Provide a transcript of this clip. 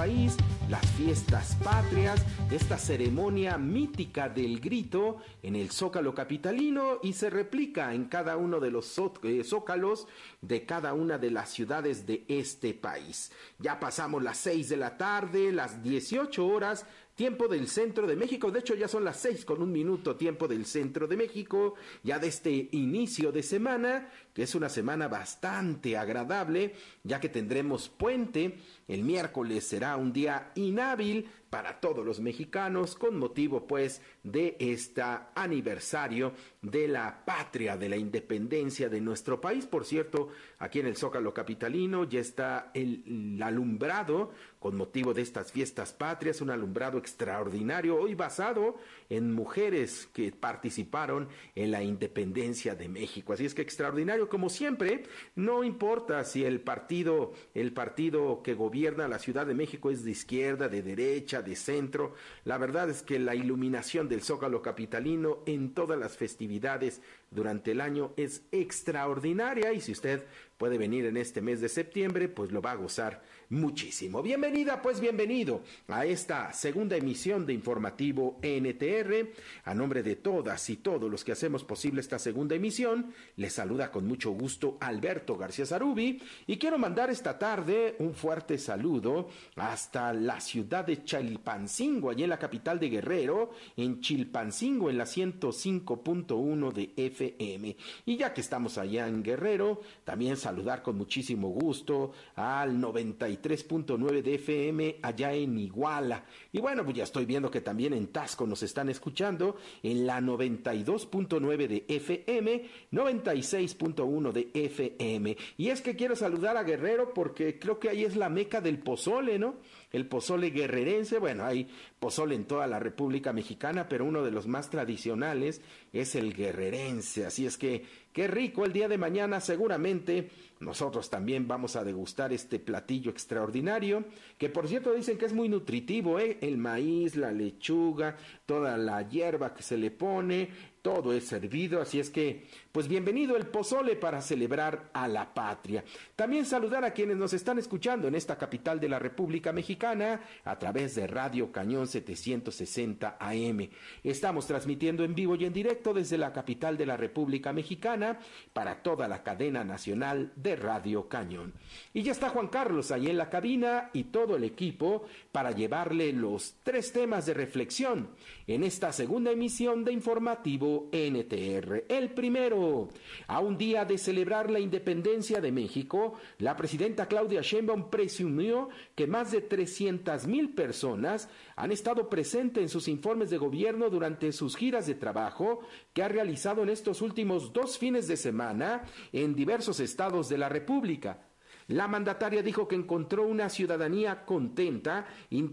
país, las fiestas patrias, esta ceremonia mítica del grito en el Zócalo capitalino y se replica en cada uno de los zócalos de cada una de las ciudades de este país. Ya pasamos las 6 de la tarde, las 18 horas, tiempo del centro de México. De hecho ya son las 6:01, tiempo del centro de México, ya de este inicio de semana, que es una semana bastante agradable, ya que tendremos puente. El miércoles será un día inhábil para todos los mexicanos con motivo pues de este aniversario de la patria, de la independencia de nuestro país. Por cierto, aquí en el Zócalo capitalino ya está el alumbrado con motivo de estas fiestas patrias, un alumbrado extraordinario hoy basado en mujeres que participaron en la independencia de México. Así es que extraordinario como siempre, no importa si el partido que gobierna la Ciudad de México es de izquierda, de derecha, de centro. La verdad es que la iluminación del Zócalo capitalino en todas las festividades durante el año es extraordinaria y si usted puede venir en este mes de septiembre, pues lo va a gozar muchísimo. Bienvenida, pues bienvenido a esta segunda emisión de Informativo NTR. A nombre de todas y todos los que hacemos posible esta segunda emisión, les saluda con mucho gusto Alberto García Zarubi y quiero mandar esta tarde un fuerte saludo hasta la ciudad de Chilpancingo, allí en la capital de Guerrero, en Chilpancingo, en la 105.1 de FM. Y ya que estamos allá en Guerrero, también saludar con muchísimo gusto al 93.9 de FM allá en Iguala. Y bueno, pues ya estoy viendo que también en Tasco nos están escuchando en la 92.9 de FM, 96.1 de FM. Y es que quiero saludar a Guerrero porque creo que ahí es la meca del pozole, ¿no? El pozole guerrerense. Bueno, hay pozole en toda la República Mexicana, pero uno de los más tradicionales es el guerrerense. Así es que qué rico, el día de mañana seguramente nosotros también vamos a degustar este platillo extraordinario, que por cierto dicen que es muy nutritivo, el maíz, la lechuga, toda la hierba que se le pone, todo es servido, así es que, pues bienvenido el pozole para celebrar a la patria. También saludar a quienes nos están escuchando en esta capital de la República Mexicana a través de Radio Cañón 760 AM. Estamos transmitiendo en vivo y en directo desde la capital de la República Mexicana para toda la cadena nacional de Radio Cañón. Y ya está Juan Carlos ahí en la cabina y todo el equipo para llevarle los 3 temas de reflexión en esta segunda emisión de Informativo NTR. El primero, a un día de celebrar la independencia de México, la presidenta Claudia Sheinbaum presumió que más de 300,000 personas han estado presentes en sus informes de gobierno durante sus giras de trabajo que ha realizado en estos últimos 2 fines de semana en diversos estados de la República. La mandataria dijo que encontró una ciudadanía contenta,